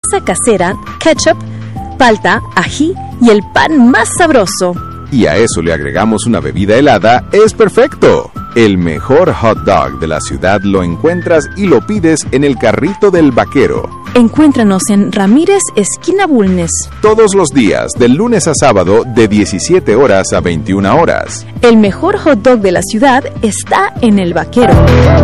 salsa casera, ketchup, palta, ají y el pan más sabroso. Y a eso le agregamos una bebida helada, es perfecto. El mejor hot dog de la ciudad lo encuentras y lo pides en el carrito del vaquero. Encuéntranos en Ramírez, esquina Bulnes. Todos los días, de lunes a sábado, de 17 horas a 21 horas. El mejor hot dog de la ciudad está en el vaquero.